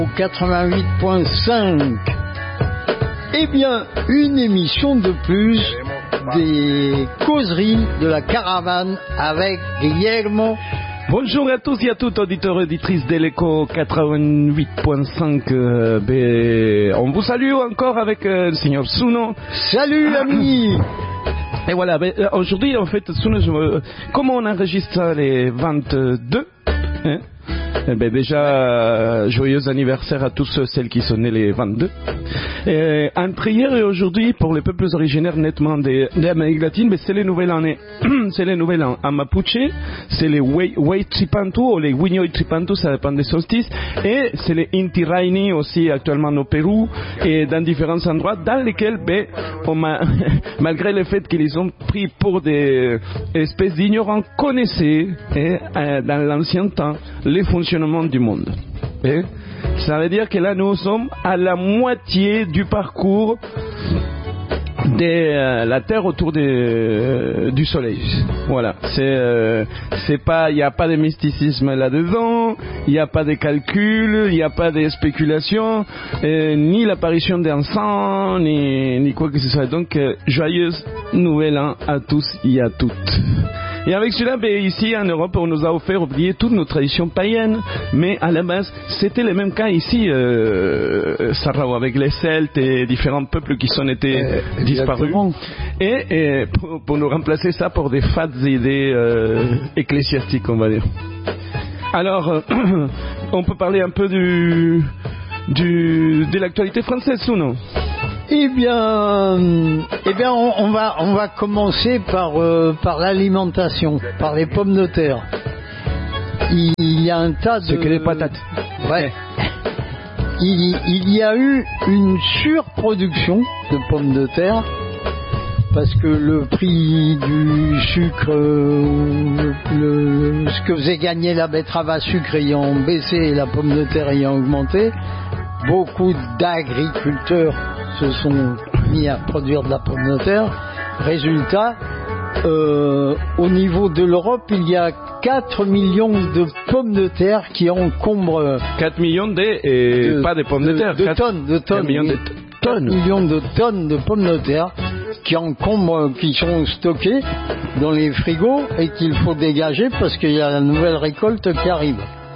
Au 88.5. Eh bien, une émission de plus des causeries de la caravane avec Guillermo. Bonjour à tous et à toutes, auditeurs et auditrices de l'Echo 88.5. On vous salue encore avec le Seigneur Suno. Salut amis. Et voilà, aujourd'hui en fait, Suno, comme on enregistre les 22, hein, déjà, joyeux anniversaire à tous celles qui sont nées les 22. Entre hier et aujourd'hui, pour les peuples originaires nettement d'Amérique latine, c'est les nouvelles années. C'est les nouvelles ans en Mapuche, c'est les Huaychipantu ou les Huinoychipantu, ça dépend des solstices, et c'est les Inti Raymi aussi actuellement au Pérou et dans différents endroits dans lesquels, malgré le fait qu'ils ont pris pour des espèces d'ignorants, connaissaient dans l'ancien temps les fonctionnements du monde. Et ça veut dire que là nous sommes à la moitié du parcours de la Terre autour du Soleil. Voilà, c'est pas, il n'y a pas de mysticisme là-dedans, il n'y a pas de calcul, il n'y a pas de spéculation, ni l'apparition d'encens, ni quoi que ce soit. Donc joyeuse nouvel an à tous et à toutes. Et avec cela, ici en Europe, on nous a offert oublier toutes nos traditions païennes, mais à la base, c'était le même cas ici, Sarah, avec les Celtes et différents peuples qui sont été disparus. Et pour nous remplacer ça pour des fades idées ecclésiastiques, on va dire. Alors, on peut parler un peu de l'actualité française, ou non? Eh bien, on va commencer par l'alimentation, par les pommes de terre. Il y a un tas de... C'est que les patates. Ouais. Il y a eu une surproduction de pommes de terre parce que le prix du sucre, ce que faisait gagner la betterave à sucre ayant baissé et la pomme de terre ayant augmenté, beaucoup d'agriculteurs se sont mis à produire de la pomme de terre. Résultat, au niveau de l'Europe, il y a 4 millions de pommes de terre qui encombrent... 4 millions pas de pommes de terre. De tonnes. 4 millions de tonnes. 4 millions de tonnes de pommes de terre qui encombrent, qui sont stockées dans les frigos et qu'il faut dégager parce qu'il y a la nouvelle récolte qui arrive.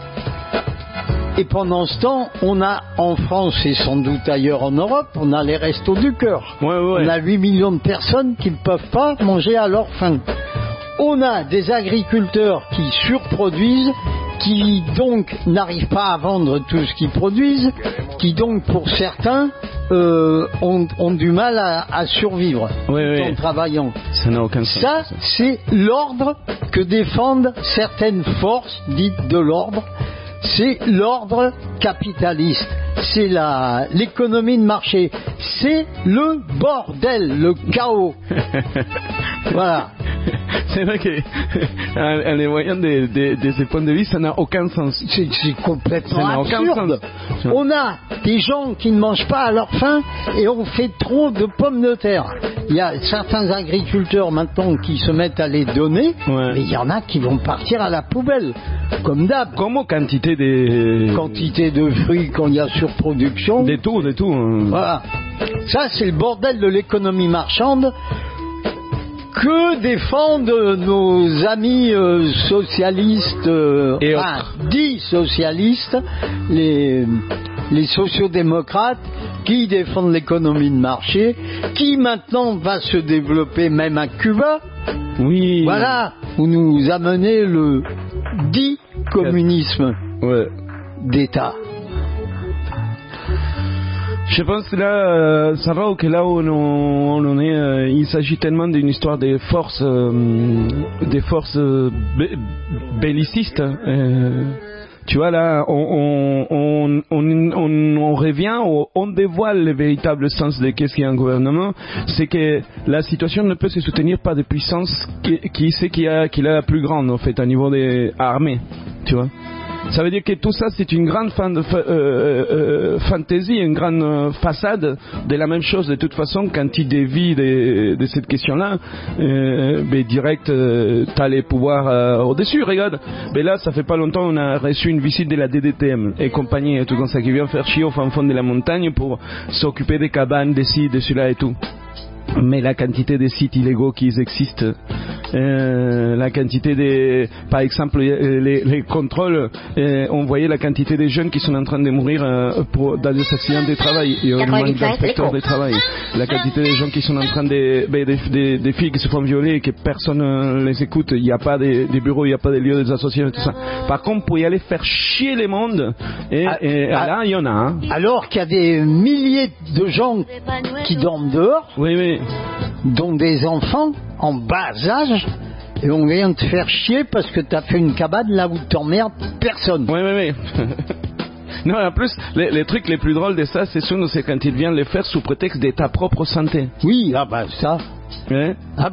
Et pendant ce temps, on a en France et sans doute ailleurs en Europe, on a les restos du cœur. Ouais. On a 8 millions de personnes qui ne peuvent pas manger à leur faim. On a des agriculteurs qui surproduisent, qui donc n'arrivent pas à vendre tout ce qu'ils produisent, qui donc pour certains ont du mal à survivre en travaillant. Ça n'a aucun sens. Ça, c'est l'ordre que défendent certaines forces dites de l'ordre. C'est l'ordre capitaliste, c'est l'économie de marché, c'est le bordel, le chaos. Voilà. C'est vrai que les moyens de ce point de vue, ça n'a aucun sens. C'est complètement absurde. On a des gens qui ne mangent pas à leur faim et on fait trop de pommes de terre. Il y a certains agriculteurs maintenant qui se mettent à les donner, mais il y en a qui vont partir à la poubelle, comme d'hab. Comme quantité de fruits quand il y a surproduction. De tout. Voilà. Ça, c'est le bordel de l'économie marchande que défendent nos amis socialistes, dits socialistes, les sociodémocrates, qui défendent l'économie de marché, qui maintenant va se développer même à Cuba. Oui. Voilà, où nous amenez le dit communisme d'État. Je pense que là, Sarah, que là où on en est, il s'agit tellement d'une histoire des forces bellicistes. Tu vois là, on revient, on dévoile le véritable sens de qu'est-ce qu'est un gouvernement. C'est que la situation ne peut se soutenir par des puissances qui a la plus grande en fait à niveau des armées. Tu vois. Ça veut dire que tout ça, c'est une grande fantaisie, une grande façade de la même chose. De toute façon, quand tu dévies de cette question-là, direct, t'as les pouvoirs au-dessus. Regarde, mais là, ça fait pas longtemps, on a reçu une visite de la DDTM et compagnie et tout comme ça, qui vient faire chier au fin fond de la montagne pour s'occuper des cabanes, des sites, de celui-là et tout. Mais la quantité de sites illégaux qui existent, la quantité de, par exemple, les contrôles, on voyait la quantité de jeunes qui sont en train de mourir dans des accidents de travail et au manque d'inspecteurs de travail. La quantité de gens qui sont en train des filles qui se font violer et que personne les écoute. Il n'y a pas de bureaux, il n'y a pas de lieux, des associations et tout ça. Par contre, pour y aller faire chier les mondes, là, il y en a. Hein. Alors qu'il y a des milliers de gens qui dorment dehors. Oui. Dont des enfants en bas âge, et on vient te faire chier parce que t'as fait une cabane là où t'emmerdes personne. Oui. Non, en plus, les trucs les plus drôles de ça, c'est quand ils viennent les faire sous prétexte de ta propre santé. Oui, ça. Hein?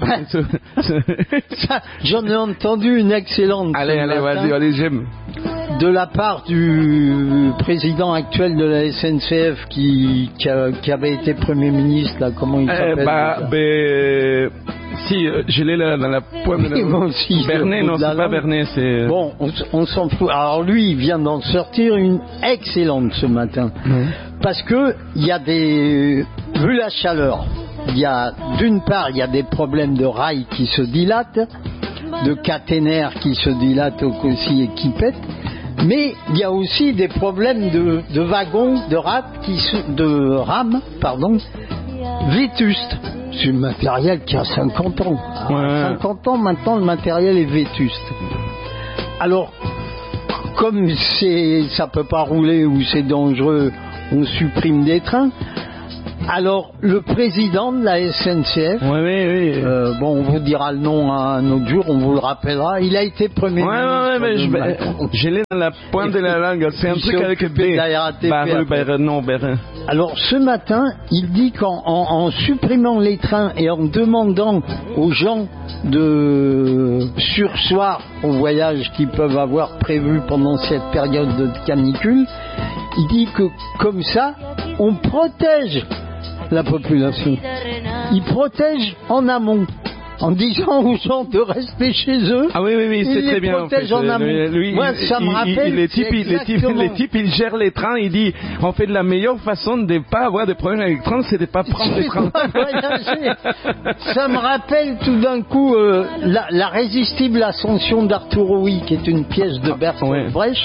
Ça, j'en ai entendu une excellente. Allez, vas-y, j'aime. De la part du président actuel de la SNCF qui avait été Premier ministre, là, comment il s'appelle si, je l'ai là dans la pointe de la main. Bernet, non, c'est pas Bernet, c'est... Bon, on s'en fout. Alors lui, il vient d'en sortir une excellente ce matin. Parce que il y a vu la chaleur, d'une part, il y a des problèmes de rails qui se dilatent, de caténaires qui se dilatent aussi et qui pètent. Mais il y a aussi des problèmes de wagons, de rames, vétustes. C'est un matériel qui a 50 ans. Ouais. 50 ans, maintenant, le matériel est vétuste. Alors, comme ça peut pas rouler ou c'est dangereux, on supprime des trains. Alors, le président de la SNCF, on vous dira le nom un autre jour, on vous le rappellera, il a été Premier ministre. Je l'ai dans la pointe de la langue, c'est un truc avec Bérin. Alors, ce matin, il dit qu'en supprimant les trains et en demandant aux gens de surseoir aux voyages qu'ils peuvent avoir prévus pendant cette période de canicule, il dit que comme ça, on protège la population. Il protège en amont, en disant aux gens de rester chez eux. Ah oui, c'est très bien. Il protège en amont. Moi, ça me rappelle. Les types, ils gèrent les trains. Il dit, en fait, la meilleure façon de ne pas avoir de problème avec les trains, c'est de ne pas prendre les trains. Ça me rappelle tout d'un coup la résistible ascension d'Arturo Ui, qui est une pièce de Bertolt Brecht.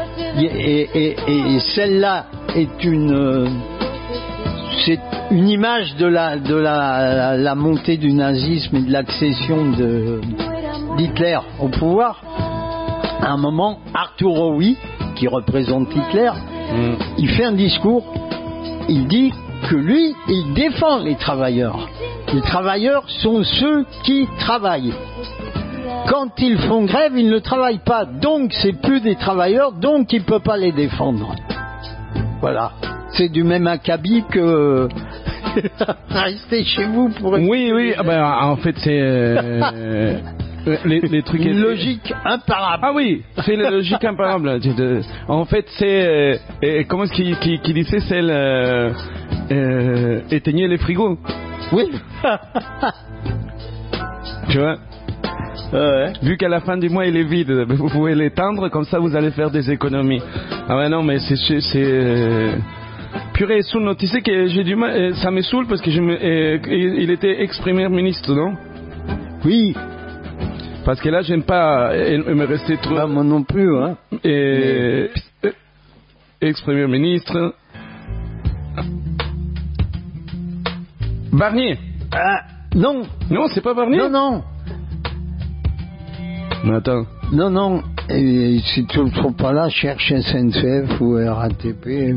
Et celle-là est c'est une image de la montée du nazisme et de l'accession d'Hitler au pouvoir. À un moment, Arturo Ui, qui représente Hitler, il fait un discours, il dit que lui, il défend les travailleurs. Les travailleurs sont ceux qui travaillent. Quand ils font grève, ils ne travaillent pas, donc c'est plus des travailleurs, donc il ne peut pas les défendre. Voilà. C'est du même acabit que rester chez vous pour... Oui, en fait c'est les trucs... Une logique imparable. Ah oui, c'est la logique imparable. En fait c'est... comment est-ce qu'il disait, c'est éteignez les frigos. Oui. Tu vois. Ouais. Vu qu'à la fin du mois il est vide, vous pouvez l'étendre, comme ça vous allez faire des économies. Ah ouais, non, mais c'est purée, Souno, tu sais que j'ai du mal, ça me saoule parce que il était ex-premier ministre, non? Oui. Parce que là j'aime pas me rester trop. Bah, moi non plus, hein. Ex-premier ministre. Barnier. Non. Non, c'est pas Barnier. Non. Mais attends. Non. Et si tu ne le trouves pas là, cherche SNCF ou RATP.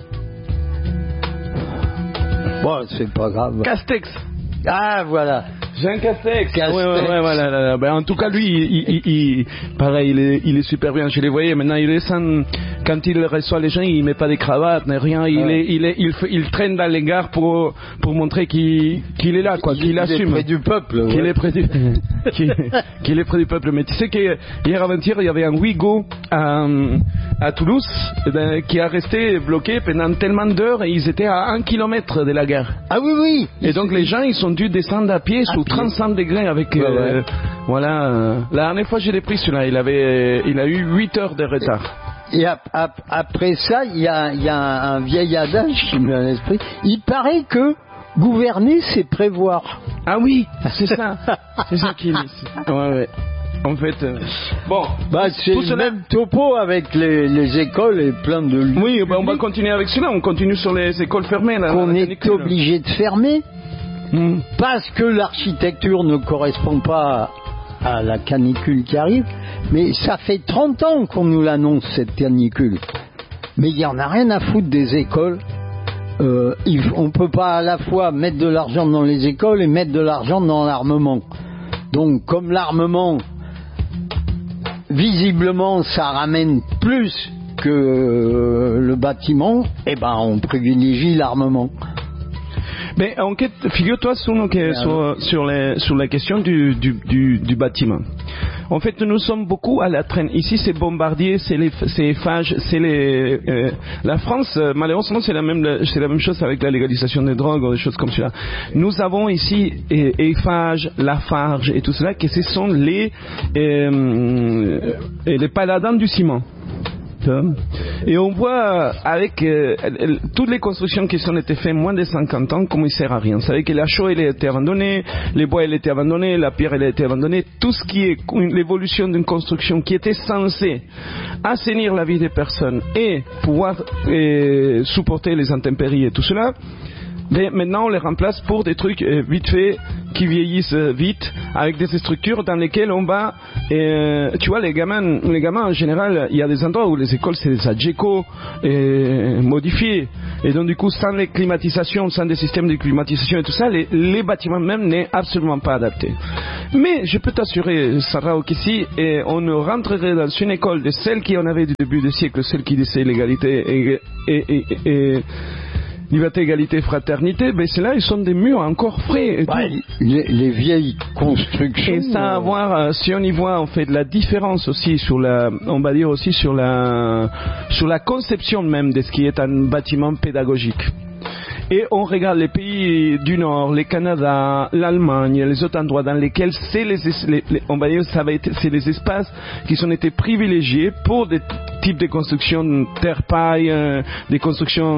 Bon, c'est pas grave. Castex. Ah, voilà. Jean Castex. Ouais, voilà. Ben, en tout cas, lui, pareil, il est super bien. Je les voyais. Maintenant, il est quand il reçoit les gens, il met pas des cravates, rien. Il traîne dans les gares pour montrer qu'il est là, quoi, qu'il assume. Qu'il est près du peuple. Qu'il est près du qu'il est près du peuple. Mais tu sais qu'hier avant-hier, il y avait un Ouigo à Toulouse qui a resté bloqué pendant tellement d'heures et ils étaient à 1 kilomètre de la gare. Ah oui. Et donc les gens, ils sont dû descendre à pied sous 35 degrés avec voilà. La dernière fois je l'ai pris celui-là, il a eu 8 heures de retard. Et après ça, il y a un vieil adage qui me vient à l'esprit. Il paraît que gouverner, c'est prévoir. Ah oui, c'est ça. C'est ça qu'il dit. Ouais. En fait, bon. C'est le même topo avec les écoles et plein de lieux. Oui, on va continuer avec cela. On continue sur les écoles fermées. Là, qu'on est obligé de fermer parce que l'architecture ne correspond pas à la canicule qui arrive. Mais ça fait 30 ans qu'on nous l'annonce, cette canicule. Mais il n'y en a rien à foutre des écoles. On ne peut pas à la fois mettre de l'argent dans les écoles et mettre de l'argent dans l'armement. Donc, comme l'armement, visiblement, ça ramène plus que le bâtiment, on privilégie l'armement. Mais enquête, figure-toi sur la question du bâtiment. En fait, nous sommes beaucoup à la traîne. Ici, c'est Bombardier, c'est Eiffage, la France, malheureusement, c'est la même chose avec la légalisation des drogues ou des choses comme cela. Nous avons ici Eiffage, Lafarge et tout cela, que ce sont les paladins du ciment. Et on voit avec toutes les constructions qui ont été faites moins de 50 ans, comment il sert à rien. Vous savez que la chaux elle a été abandonnée, les bois elle a été abandonné, la pierre elle a été abandonnée, tout ce qui est l'évolution d'une construction qui était censée assainir la vie des personnes et pouvoir supporter les intempéries et tout cela. Mais maintenant, on les remplace pour des trucs vite faits, qui vieillissent vite, avec des structures dans lesquelles on va... tu vois, les gamins, en général, il y a des endroits où les écoles, c'est des AGECO modifiés. Et donc, du coup, sans les climatisations, sans des systèmes de climatisation et tout ça, les bâtiments même n'est absolument pas adaptés. Mais je peux t'assurer, Sarah, qu'ici, on rentrerait dans une école de celle qu'on avait du début du siècle, celle qui disait l'égalité et liberté, égalité, fraternité, mais c'est là, ils sont des murs encore frais. Les vieilles constructions. Et ça a à voir, si on y voit en fait la différence aussi sur la conception même de ce qui est un bâtiment pédagogique. Et on regarde les pays du Nord, le Canada, l'Allemagne, les autres endroits dans lesquels c'est c'est les espaces qui ont été privilégiés pour des types de constructions terre-paille, des constructions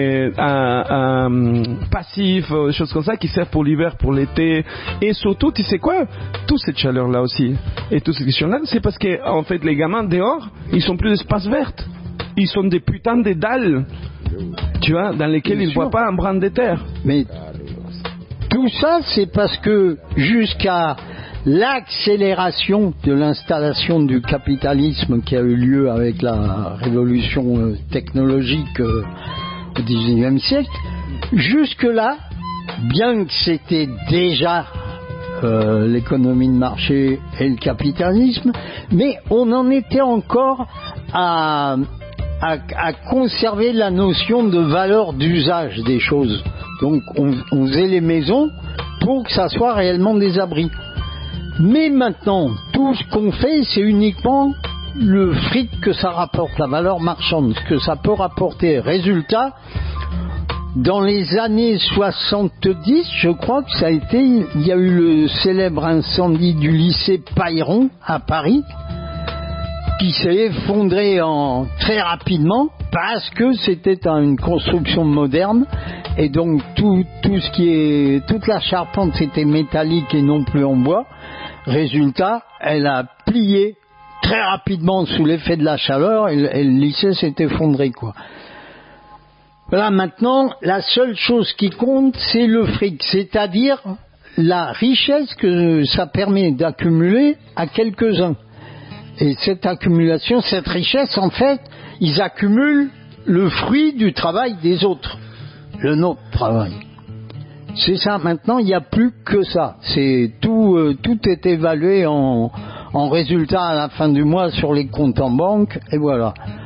passives, des choses comme ça qui servent pour l'hiver, pour l'été. Et surtout, tu sais quoi? Toute cette chaleur-là aussi et toutes ces questions-là, c'est parce que en fait les gamins dehors, ils sont plus d'espace vert. Ils sont des putains de dalles. Tu vois, dans lesquels ils ne voient pas un brin de terre. Mais tout ça, c'est parce que jusqu'à l'accélération de l'installation du capitalisme qui a eu lieu avec la révolution technologique au XIXe siècle, jusque-là, bien que c'était déjà l'économie de marché et le capitalisme, mais on en était encore à conserver la notion de valeur d'usage des choses. Donc on faisait les maisons pour que ça soit réellement des abris. Mais maintenant, tout ce qu'on fait, c'est uniquement le fric que ça rapporte, la valeur marchande, ce que ça peut rapporter. Résultat, dans les années 70, je crois que ça a été, il y a eu le célèbre incendie du lycée Pailleron à Paris, qui s'est effondré très rapidement parce que c'était une construction moderne et donc toute la charpente était métallique et non plus en bois. Résultat, elle a plié très rapidement sous l'effet de la chaleur et le lycée s'est effondré, quoi. Voilà, maintenant, la seule chose qui compte, c'est le fric, c'est-à-dire la richesse que ça permet d'accumuler à quelques-uns. Et cette accumulation, cette richesse, en fait, ils accumulent le fruit du travail des autres, le nôtre travail. C'est ça, maintenant, il n'y a plus que ça. C'est tout est évalué en résultat à la fin du mois sur les comptes en banque, et voilà.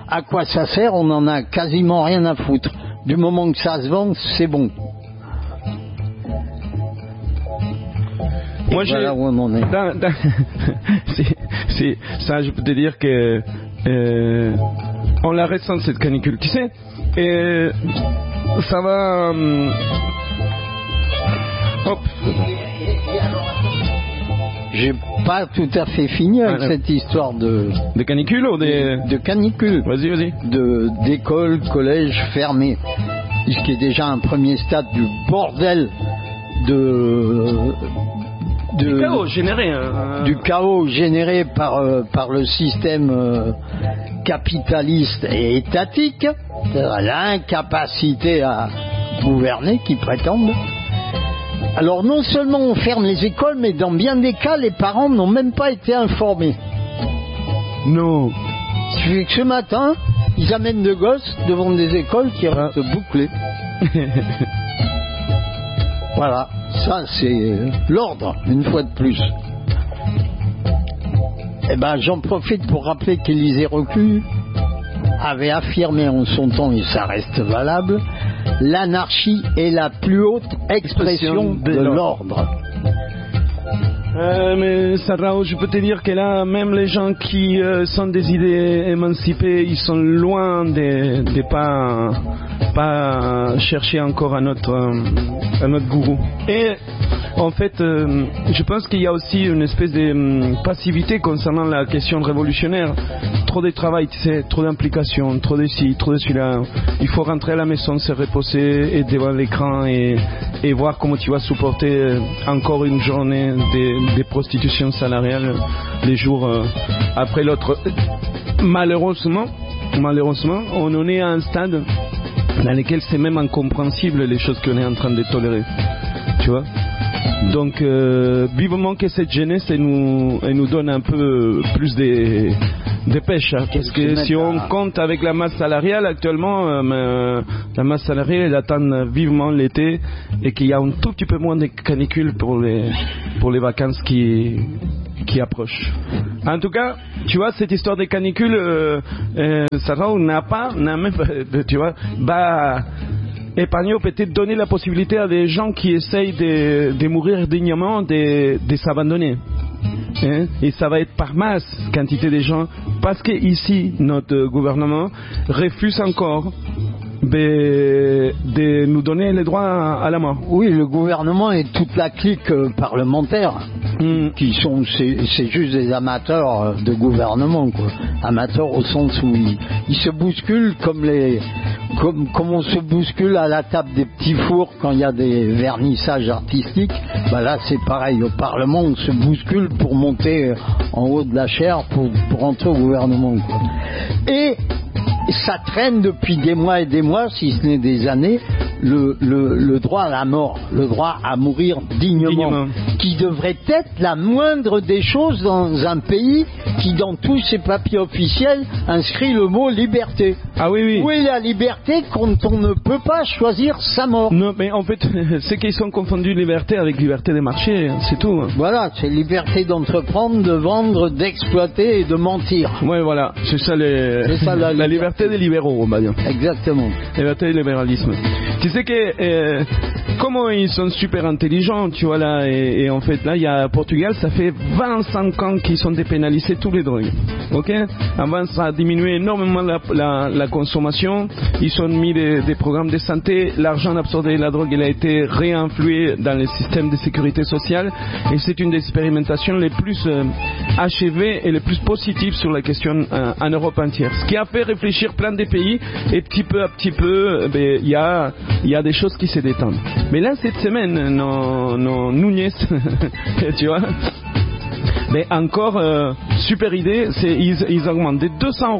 À quoi ça sert? On en a quasiment rien à foutre. Du moment que ça se vend, c'est bon. Moi, voilà où on en est. C'est ça, je peux te dire que on la ressent cette canicule, tu sais. Et ça va. Hop. J'ai pas tout à fait fini avec cette histoire de canicule ou de canicule. Vas-y. D'école, collège fermé. Ce qui est déjà un premier stade du bordel du chaos généré. Du chaos généré par le système capitaliste et étatique, l'incapacité à gouverner qui prétendent. Alors non seulement on ferme les écoles, mais dans bien des cas, les parents n'ont même pas été informés. Non. Ce qui fait que ce matin, ils amènent de gosses devant des écoles qui restent bouclées. Voilà, ça c'est l'ordre, une fois de plus. Eh ben, j'en profite pour rappeler qu'Élisée Reclus avait affirmé en son temps, et ça reste valable, l'anarchie est la plus haute expression de l'ordre. Mais Sarah, je peux te dire que là, même les gens qui sont des idées émancipées, ils sont loin de pas chercher encore un autre gourou. Et en fait, je pense qu'il y a aussi une espèce de passivité concernant la question révolutionnaire. Trop de travail, tu sais, trop d'implication, trop de ci, trop de celui-là. Il faut rentrer à la maison, se reposer et devant l'écran et voir comment tu vas supporter encore une journée de prostitution salariale les jours après l'autre. Malheureusement, on en est à un stade dans lequel c'est même incompréhensible les choses qu'on est en train de tolérer. Tu vois? Donc, vivement que cette jeunesse elle nous donne un peu plus de pêche, hein, parce que si on compte avec la masse salariale actuellement, la masse salariale elle attend vivement l'été et qu'il y a un tout petit peu moins de canicule pour les vacances qui approchent. En tout cas, tu vois, cette histoire de canicule, Sarah n'a même pas, tu vois, épargner ou peut-être donner la possibilité à des gens qui essayent de mourir dignement de s'abandonner. Hein? Et ça va être par masse, quantité de gens, parce que ici, notre gouvernement refuse encore de nous donner les droits à la mort. Oui, le gouvernement et toute la clique parlementaire, qui sont, c'est juste des amateurs de gouvernement, quoi. Amateurs au sens où ils se bousculent comme on se bouscule à la table des petits fours quand il y a des vernissages artistiques. Bah là, c'est pareil. Au Parlement, on se bouscule pour monter en haut de la chaire pour entrer au gouvernement, quoi. Et ça traîne depuis des mois et des mois, si ce n'est des années, le droit à la mort, le droit à mourir dignement, qui devrait être la moindre des choses dans un pays qui, dans tous ses papiers officiels, inscrit le mot liberté. Ah oui. Où est la liberté quand on ne peut pas choisir sa mort? Non, mais en fait, c'est qu'ils ont confondu liberté avec liberté de marché, c'est tout. Voilà, c'est liberté d'entreprendre, de vendre, d'exploiter et de mentir. Ouais, voilà, c'est ça, la liberté des libéraux, on va dire. Exactement. Liberté du libéralisme. Tu sais que comment ils sont super intelligents, tu vois là, et en fait là, il y a Portugal, ça fait 25 ans qu'ils sont dépénalisés tous les drogues. Ok? Avant, ça a diminué énormément la consommation. Ils ont mis des programmes de santé. L'argent absorbé de la drogue, il a été réinflué dans les systèmes de sécurité sociale. Et c'est une des expérimentations les plus achevées et les plus positives sur la question en Europe entière. Ce qui a fait réfléchir plein de pays. Et petit peu à petit peu, il y a des choses qui se détendent. Mais là, cette semaine, nos Núñez, tu vois, mais encore, super idée, ils augmentent de 200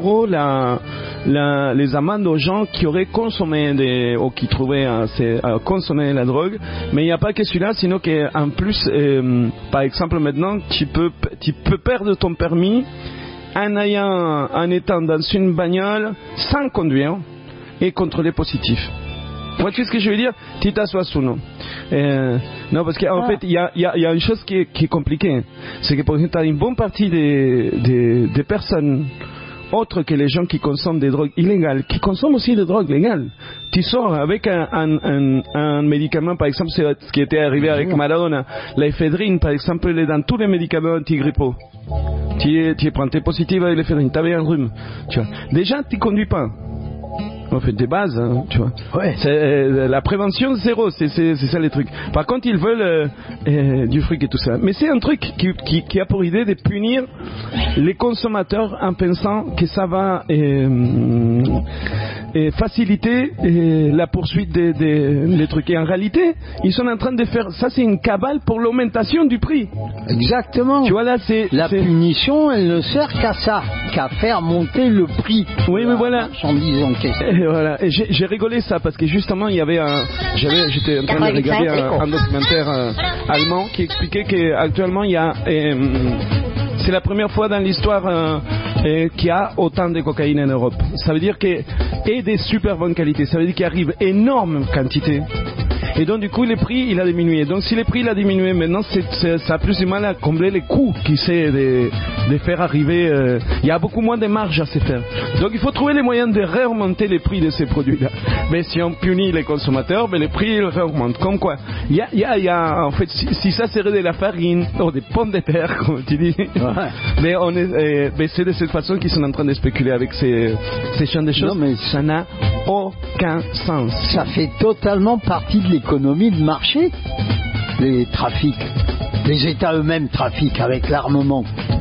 € les amendes aux gens qui auraient consommé ou qui trouvaient consommer la drogue. Mais il n'y a pas que celui-là, sinon qu'en plus, par exemple, maintenant, tu peux perdre ton permis en étant dans une bagnole sans conduire et contrôler positif. Vous voyez ce que je veux dire? Tu t'assois sous nous. Non, parce qu'en fait, il y a une chose qui est compliquée. C'est que, par exemple, tu as une bonne partie des personnes autres que les gens qui consomment des drogues illégales, qui consomment aussi des drogues légales. Tu sors avec un médicament, par exemple, c'est ce qui était arrivé avec Maradona, l'éphédrine, par exemple, elle est dans tous les médicaments antigrippaux. Tu es pointé positif avec l'éphédrine, tu avais un rhume. Tu vois. Déjà, tu ne conduis pas. En fait, des bases, hein, tu vois. Ouais. La prévention, zéro, c'est ça les trucs. Par contre, ils veulent du fric et tout ça. Mais c'est un truc qui a pour idée de punir les consommateurs en pensant que ça va faciliter la poursuite des trucs. Et en réalité, ils sont en train de faire... Ça, c'est une cabale pour l'augmentation du prix. Exactement. Tu vois, là, la punition, elle ne sert qu'à ça, qu'à faire monter le prix. Oui, mais voilà. Marchandise en question. Et voilà. Et j'ai rigolé ça parce que justement, il y avait j'étais en train de regarder un documentaire allemand qui expliquait qu'actuellement, il y a... c'est la première fois dans l'histoire qu'il y a autant de cocaïne en Europe. Ça veut dire et des super bonnes qualités. Ça veut dire qu'il arrive énorme quantité. Et donc du coup le prix il a diminué. Donc si le prix il a diminué maintenant, ça a plus de mal à combler les coûts qui c'est de faire arriver. Il y a beaucoup moins de marge à se faire. Donc il faut trouver les moyens de remonter les prix de ces produits-là. Mais si on punit les consommateurs, les prix ils remontent. Comme quoi, il y a en fait si ça serait de la farine ou des pommes de terre comme tu dis. Ouais. Mais c'est de cette façon qu'ils sont en train de spéculer avec ces champs de choses. Non, mais ça n'a aucun sens. Ça fait totalement partie de l'économie de marché, les trafics. Les États eux-mêmes trafiquent avec l'armement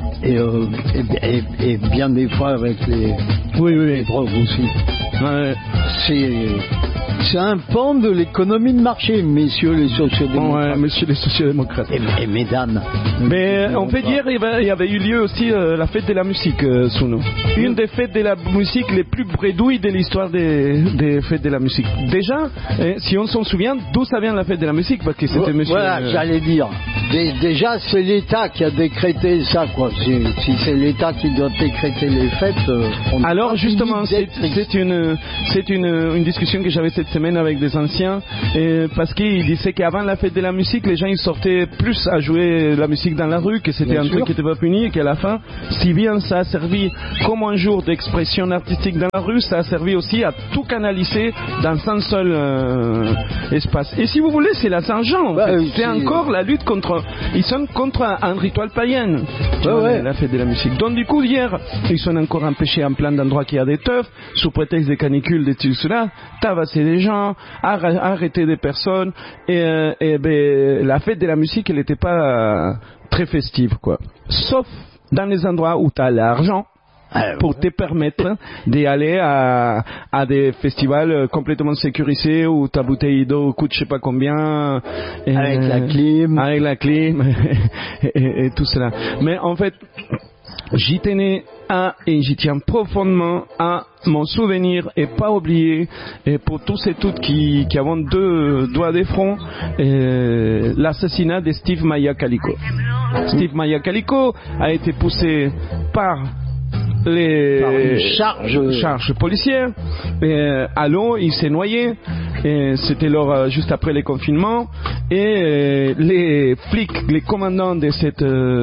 et bien des fois avec les drogues aussi. Ouais. C'est un pan de l'économie de marché, messieurs les sociodémocrates. Ouais, messieurs les sociodémocrates. Et mesdames. Mais on peut dire qu'il y avait eu lieu aussi la fête de la musique sous nous. Une des fêtes de la musique les plus bredouilles de l'histoire des fêtes de la musique. Déjà, si on s'en souvient, d'où ça vient la fête de la musique? Parce que c'était monsieur... Voilà, j'allais dire. Déjà, c'est l'État qui a décrété ça, quoi. Si c'est l'État qui doit décréter les fêtes... Alors, justement, c'est une discussion que j'avais cette semaine avec des anciens, parce qu'ils disaient qu'avant la fête de la musique, les gens ils sortaient plus à jouer la musique dans la rue, que c'était un truc qui n'était pas puni, et qu'à la fin, si bien ça a servi comme un jour d'expression artistique dans la rue, ça a servi aussi à tout canaliser dans un seul espace. Et si vous voulez, c'est la Saint-Jean. C'est encore la lutte contre... Ils sont contre un rituel païen, la fête de la musique. Donc du coup, hier, ils sont encore empêchés en plein d'endroits qui a des teufs, sous prétexte des canicules, des trucs, cela, tabasser des gens, arrêter des personnes, et la fête de la musique, elle n'était pas très festive, quoi. Sauf dans les endroits où tu as l'argent pour te permettre d'aller à des festivals complètement sécurisés où ta bouteille d'eau coûte je sais pas combien, avec la clim et tout cela. Mais en fait, j'y tenais et j'y tiens profondément à mon souvenir et pas oublier, et pour tous et toutes qui ont deux doigts de front, l'assassinat de Steve Maia Calico. Steve Maia Calico a été poussé par une charge policière à l'eau, il s'est noyé, et c'était juste après les confinements, et les flics, les commandants de cette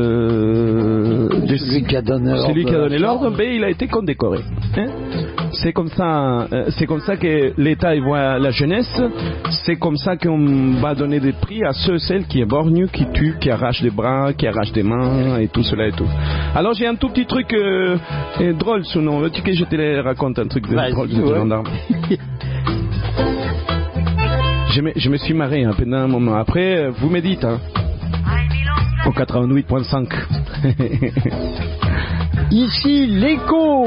celui qui a donné l'ordre, il a été condécoré, hein. C'est comme ça que l'État voit la jeunesse. C'est comme ça qu'on va donner des prix à ceux et celles qui éborgnent, qui tuent, qui arrachent des bras, qui arrachent des mains et tout cela et tout. Alors j'ai un tout petit truc drôle sous nom. Veux-tu que je te raconte un truc drôle de gendarme? Je me suis marré pendant un moment. Après, vous me dites, hein, au 88.5. Ici, l'écho.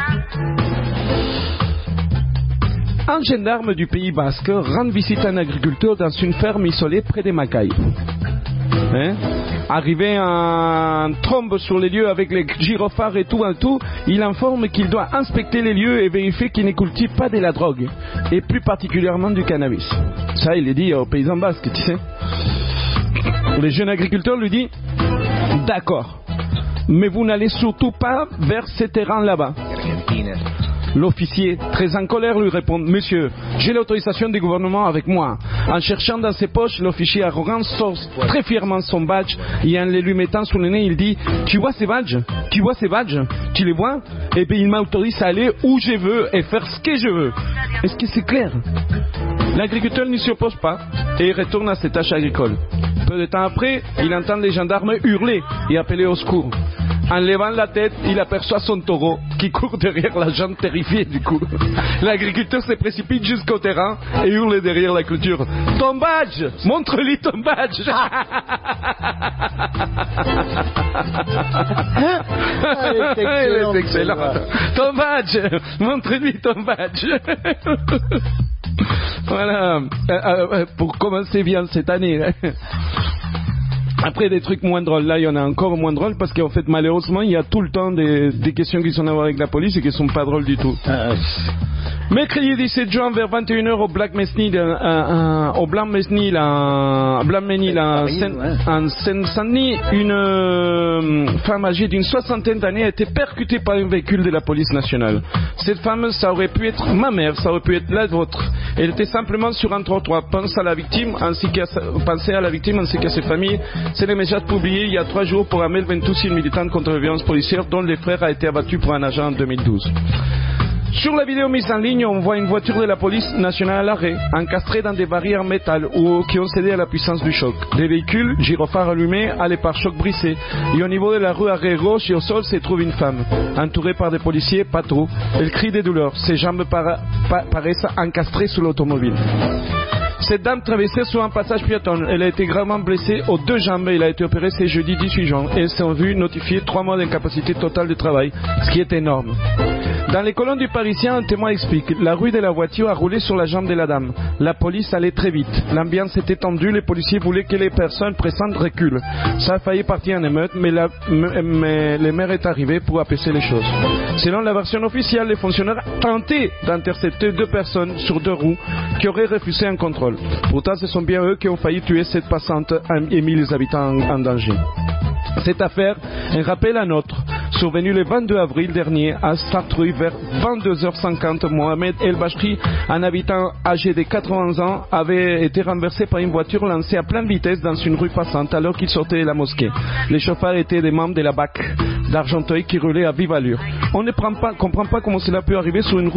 Un gendarme du Pays Basque rend visite à un agriculteur dans une ferme isolée près de Macaï. Arrivé en trombe sur les lieux avec les gyrophares et tout, il informe qu'il doit inspecter les lieux et vérifier qu'il ne cultive pas de la drogue, et plus particulièrement du cannabis. Ça, il le dit aux paysans basques, tu sais. Le jeune agriculteur lui dit: d'accord, mais vous n'allez surtout pas vers ces terrains là-bas. L'officier, très en colère, lui répond: monsieur, j'ai l'autorisation du gouvernement avec moi. En cherchant dans ses poches, l'officier arrogant sort très fièrement son badge et en les lui mettant sous le nez, il dit « Tu vois ces badges ? Tu vois ces badges ? Tu les vois ? Et bien il m'autorise à aller où je veux et faire ce que je veux. » Est-ce que c'est clair ? L'agriculteur n'y s'y oppose pas et il retourne à ses tâches agricoles. Peu de temps après, il entend les gendarmes hurler et appeler au secours. En levant la tête, il aperçoit son taureau qui court derrière la jambe terrifiée du coup. L'agriculteur se précipite jusqu'au terrain et hurle derrière la clôture. « Ton badge ! Montre-lui ton badge !» Elle est excellente. « Ton badge ! Montre-lui ton badge !» Voilà, pour commencer bien cette année. Après des trucs moins drôles, là il y en a encore moins drôles parce qu'en fait malheureusement il y a tout le temps des questions qui sont à voir avec la police et qui sont pas drôles du tout. Mercredi 17 juin vers 21h au Blanc-Mesnil en Seine-Saint-Denis, une femme âgée d'une 60aine d'années a été percutée par un véhicule de la police nationale. Cette femme, ça aurait pu être ma mère, ça aurait pu être la vôtre. Elle était simplement sur un trottoir. Pensez à la victime ainsi qu'à ses familles. C'est le message publié il y a 3 jours pour Amel Bentoussi, une militante contre la violence policière dont les frères a été abattu pour un agent en 2012. Sur la vidéo mise en ligne, on voit une voiture de la police nationale à l'arrêt, encastrée dans des barrières métal qui ont cédé à la puissance du choc. Des véhicules, gyrophares allumés, a les pare-chocs brisés. Et au niveau de la rue arrière gauche et au sol se trouve une femme, entourée par des policiers, pas trop. Elle crie de douleur. Ses jambes paraissent encastrées sous l'automobile. Cette dame traversait sur un passage piéton. Elle a été gravement blessée aux 2 jambes et elle a été opérée ce jeudi 18 juin. Elles sont vues notifier 3 mois d'incapacité totale de travail, ce qui est énorme. Dans les colonnes du Parisien, un témoin explique « La rue de la voiture a roulé sur la jambe de la dame. La police allait très vite. L'ambiance était tendue. Les policiers voulaient que les personnes présentes reculent. Ça a failli partir en émeute, mais le maire est arrivé pour apaiser les choses. » Selon la version officielle, les fonctionnaires tentaient d'intercepter 2 personnes sur 2 roues qui auraient refusé un contrôle. Pourtant, ce sont bien eux qui ont failli tuer cette passante et mis les habitants en danger. Cette affaire est rappel à nôtre. Survenu le 22 avril dernier à Sartreuil vers 22h50, Mohamed El Bachri, un habitant âgé de 80 ans, avait été renversé par une voiture lancée à pleine vitesse dans une rue passante alors qu'il sortait de la mosquée. Les chauffeurs étaient des membres de la BAC d'Argenteuil qui roulaient à vive allure. On ne comprend pas comment cela peut arriver sur une